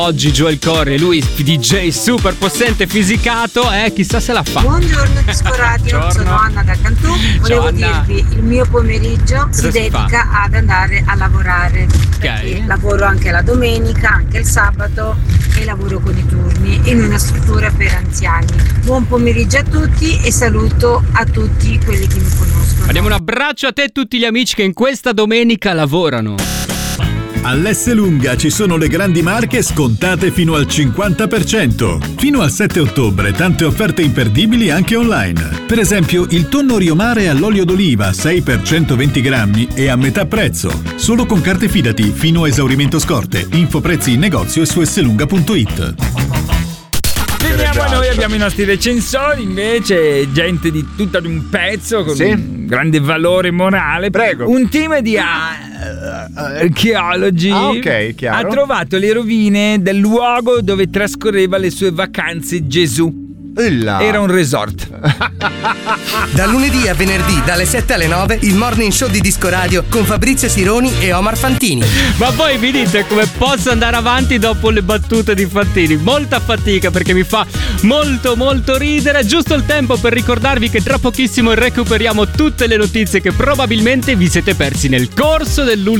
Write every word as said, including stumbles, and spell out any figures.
Oggi Joel Corry, lui D J super possente fisicato, eh, chissà se la fa. Buongiorno Disco Radio, Buongiorno. sono Anna da Cantù. Volevo Ciao, Anna. dirvi, il mio pomeriggio Cosa si si dedica ad andare a lavorare. Perché lavoro anche la domenica, anche il sabato e lavoro con i turni in una struttura per anziani. Buon pomeriggio a tutti e saluto a tutti quelli che mi conoscono. Diamo un abbraccio a te e tutti gli amici che in questa domenica lavorano. All'Esselunga ci sono le grandi marche scontate fino al cinquanta per cento. Fino al sette ottobre tante offerte imperdibili anche online. Per esempio il tonno Riomare all'olio d'oliva sei per centoventi grammi e a metà prezzo. Solo con carte Fidati fino a esaurimento scorte. Info prezzi in negozio e su esselunga punto it. Veniamo a noi, abbiamo i nostri recensori, invece gente di tutto ad un pezzo con Sì. un grande valore morale. Prego. Un team di a- archeologi Ah, ok, chiaro. ha trovato le rovine del luogo dove trascorreva le sue vacanze Gesù. Illa. Era un resort. Da lunedì a venerdì dalle sette alle nove il morning show di Disco Radio con Fabrizio Sironi e Omar Fantini. Ma poi vi dite come posso andare avanti dopo le battute di Fantini? Molta fatica perché mi fa molto molto ridere. Giusto il tempo per ricordarvi che tra pochissimo recuperiamo tutte le notizie che probabilmente vi siete persi nel corso dell'ultimo